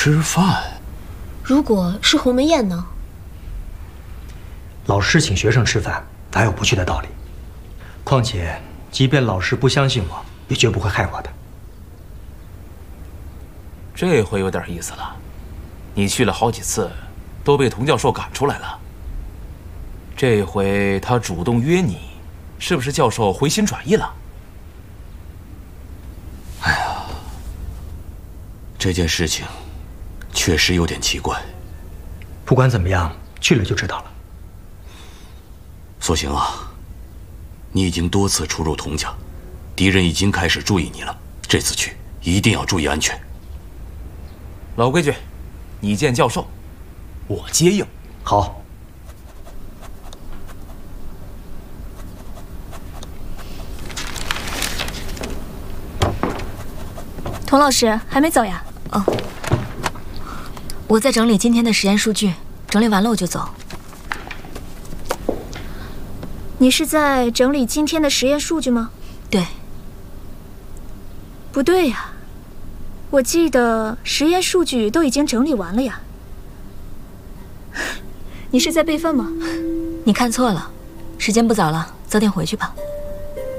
吃饭？ 如果是鸿门宴呢？ 老师请学生吃饭，哪有不去的道理？况且，即便老师不相信我，也绝不会害我的。 这回有点意思了，你去了好几次，都被童教授赶出来了。这回他主动约你，是不是教授回心转意了？ 哎呀，这件事情确实有点奇怪。 不管怎么样，去了就知道了。 索性啊，你已经多次出入童家，敌人已经开始注意你了。这次去一定要注意安全。 老规矩，你见教授，我接应。 好。 童老师还没走呀？ 哦，我在整理今天的实验数据，整理完了我就走。 你是在整理今天的实验数据吗？ 对。 不对呀，我记得实验数据都已经整理完了呀。你是在备份吗？ 你看错了，时间不早了，早点回去吧。